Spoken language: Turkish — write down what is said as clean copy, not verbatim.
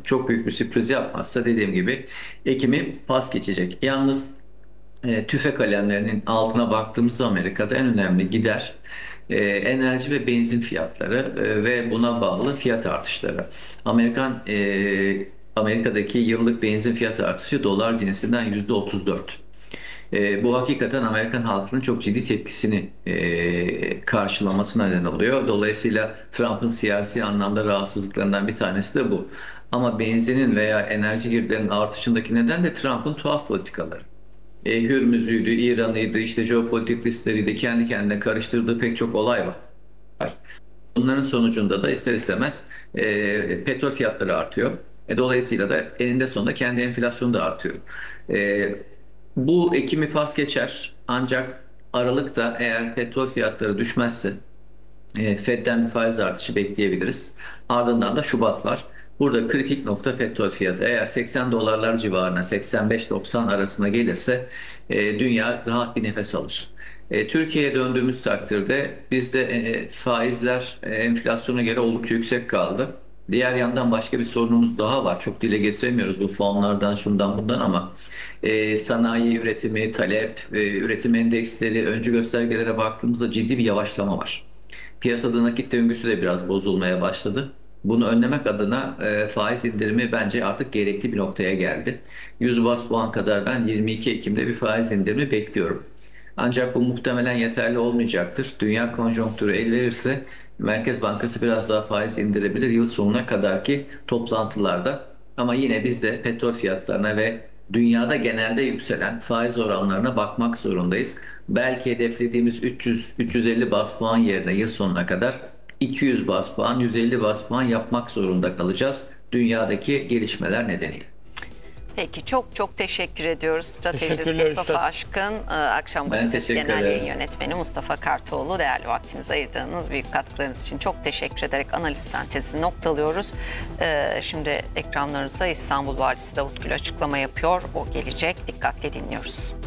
çok büyük bir sürpriz yapmazsa dediğim gibi Ekim'i pas geçecek. Yalnız tüfe kalemlerinin altına baktığımızda Amerika'da en önemli gider enerji ve benzin fiyatları ve buna bağlı fiyat artışları. Amerika'daki yıllık benzin fiyat artışı dolar cinsinden %34. Bu hakikaten Amerikan halkının çok ciddi tepkisini karşılamasına neden oluyor. Dolayısıyla Trump'ın siyasi anlamda rahatsızlıklarından bir tanesi de bu. Ama benzinin veya enerji girdilerinin artışındaki neden de Trump'ın tuhaf politikaları. Hürmüz'üydü, İran'ıydı, işte jeopolitik riskleriydi, kendi kendine karıştırdığı pek çok olay var. Bunların sonucunda da ister istemez petrol fiyatları artıyor. Dolayısıyla da eninde sonunda kendi enflasyonu da artıyor. E, Bu Ekim'i pas geçer ancak Aralık'ta eğer petrol fiyatları düşmezse Fed'den bir faiz artışı bekleyebiliriz. Ardından da Şubat var. Burada kritik nokta petrol fiyatı. Eğer 80 dolarlar civarına 85-90 arasına gelirse dünya rahat bir nefes alır. Türkiye'ye döndüğümüz takdirde bizde faizler enflasyona göre oldukça yüksek kaldı. Diğer yandan başka bir sorunumuz daha var. Çok dile getiremiyoruz bu fonlardan şundan bundan ama sanayi üretimi, talep, üretim endeksleri, öncü göstergelere baktığımızda ciddi bir yavaşlama var. Piyasada nakit döngüsü de biraz bozulmaya başladı. Bunu önlemek adına faiz indirimi bence artık gerekli bir noktaya geldi. 100 bas puan kadar ben 22 Ekim'de bir faiz indirimi bekliyorum. Ancak bu muhtemelen yeterli olmayacaktır. Dünya konjonktürü el verirse Merkez Bankası biraz daha faiz indirebilir yıl sonuna kadarki toplantılarda. Ama yine biz de petrol fiyatlarına ve dünyada genelde yükselen faiz oranlarına bakmak zorundayız. Belki hedeflediğimiz 300-350 bas puan yerine yıl sonuna kadar 200 bas puan, 150 bas puan yapmak zorunda kalacağız dünyadaki gelişmeler nedeniyle. Peki çok çok teşekkür ediyoruz. Stratejist Teşekkürler Mustafa Üstad. Aşkın, Akşam Ben Gazetesi teşekkür Genel Yayın ederim. Yönetmeni Mustafa Kartoğlu, değerli vaktinizi ayırdığınız büyük katkılarınız için çok teşekkür ederek analiz sentezini noktalıyoruz. Şimdi ekranlarınıza İstanbul Valisi Davut Gül açıklama yapıyor. O gelecek. Dikkatle dinliyoruz.